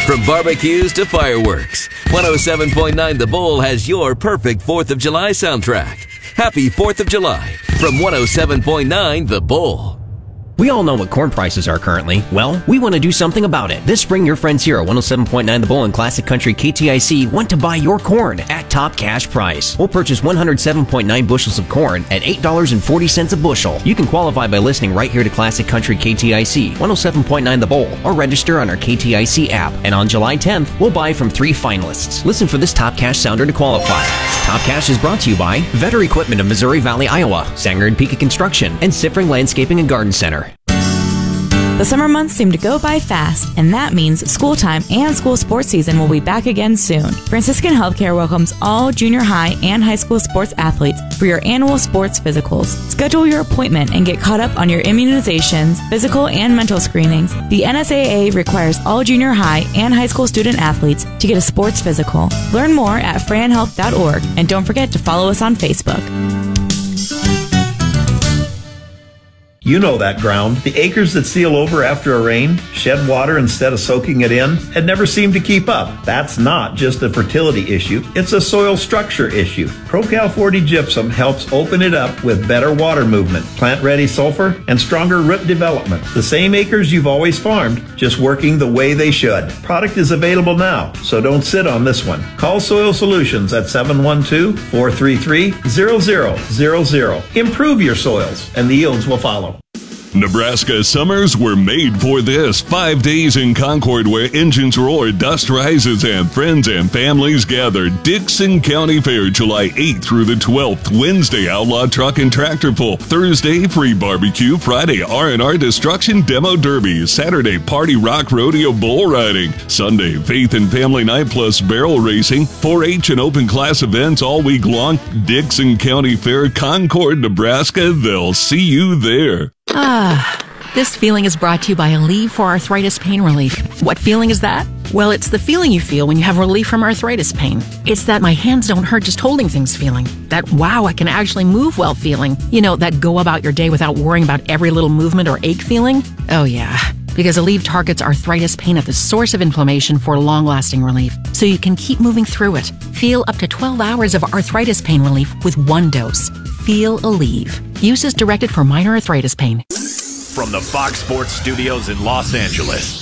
From barbecues to fireworks, 107.9 The Bull has your perfect 4th of July soundtrack. Happy 4th of July from 107.9 The Bull. We all know what corn prices are currently. Well, we want to do something about it. This spring, your friends here at 107.9 The Bull and Classic Country KTIC want to buy your corn at top cash price. We'll purchase 107.9 bushels of corn at $8.40 a bushel. You can qualify by listening right here to Classic Country KTIC, 107.9 The Bull, or register on our KTIC app. And on July 10th, we'll buy from 3 finalists. Listen for this top cash sounder to qualify. Top Cash is brought to you by Vetter Equipment of Missouri Valley, Iowa, Sanger and Pika Construction, and Siffring Landscaping and Garden Center. The summer months seem to go by fast, and that means school time and school sports season will be back again soon. Franciscan Healthcare welcomes all junior high and high school sports athletes for your annual sports physicals. Schedule your appointment and get caught up on your immunizations, physical and mental screenings. The NSAA requires all junior high and high school student athletes to get a sports physical. Learn more at franhealth.org, and don't forget to follow us on Facebook. You know that ground. The acres that seal over after a rain, shed water instead of soaking it in, and never seem to keep up. That's not just a fertility issue, it's a soil structure issue. ProCal 40 Gypsum helps open it up with better water movement, plant-ready sulfur, and stronger root development. The same acres you've always farmed, just working the way they should. Product is available now, so don't sit on this one. Call Soil Solutions at 712-433-0000. Improve your soils, and the yields will follow. Nebraska summers were made for this. 5 days in Concord where engines roar, dust rises, and friends and families gather. Dixon County Fair, July 8th through the 12th. Wednesday, Outlaw Truck and Tractor Pull. Thursday, free barbecue. Friday, R&R Destruction Demo Derby. Saturday, Party Rock Rodeo Bull Riding. Sunday, Faith and Family Night plus barrel racing. 4-H and open class events all week long. Dixon County Fair, Concord, Nebraska. They'll see you there. This feeling is brought to you by Aleve for arthritis pain relief. What feeling is that? Well, it's the feeling you feel when you have relief from arthritis pain. It's that my hands don't hurt just holding things feeling. That wow, I can actually move well feeling. You know, that go about your day without worrying about every little movement or ache feeling. Oh yeah, because Aleve targets arthritis pain at the source of inflammation for long-lasting relief, so you can keep moving through it. Feel up to 12 hours of arthritis pain relief with 1 dose. Feel Aleve. Use is directed for minor arthritis pain. From the Fox Sports Studios in Los Angeles,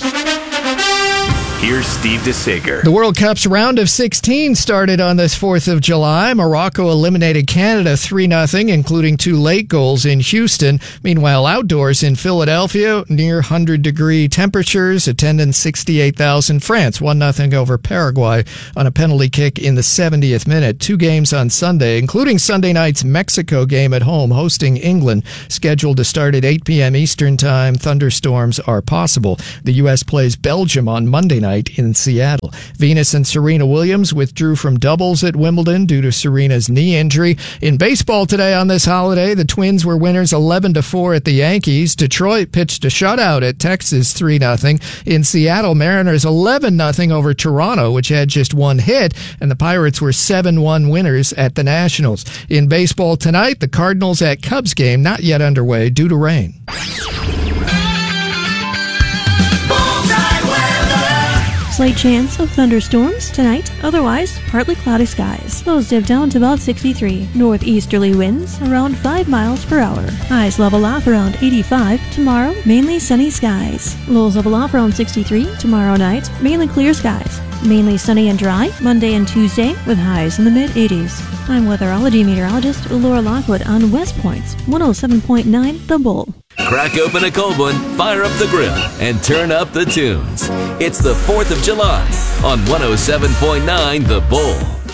here's Steve DeSager. The World Cup's round of 16 started on this 4th of July. Morocco eliminated Canada 3-0, including 2 late goals in Houston. Meanwhile, outdoors in Philadelphia, near 100-degree temperatures, attendance 68,000. France 1-0 over Paraguay on a penalty kick in the 70th minute. 2 games on Sunday, including Sunday night's Mexico game at home, hosting England, scheduled to start at 8 p.m. Eastern Time. Thunderstorms are possible. The U.S. plays Belgium on Monday night in Seattle. Venus and Serena Williams withdrew from doubles at Wimbledon due to Serena's knee injury. In baseball today on this holiday, the Twins were winners 11-4 at the Yankees. Detroit pitched a shutout at Texas 3-0. In Seattle, Mariners 11-0 over Toronto, which had just 1 hit, and the Pirates were 7-1 winners at the Nationals. In baseball tonight, the Cardinals at Cubs game not yet underway due to rain. Slight chance of thunderstorms tonight, otherwise partly cloudy skies. Lows dip down to about 63. Northeasterly winds around 5 miles per hour. Highs level off around 85. Tomorrow, mainly sunny skies. Lows level off around 63. Tomorrow night, mainly clear skies. Mainly sunny and dry Monday and Tuesday with highs in the mid-80s. I'm weatherology meteorologist Laura Lockwood on West Point's 107.9 The Bull. Crack open a cold one, fire up the grill, and turn up the tunes. It's the 4th of July on 107.9 The Bull.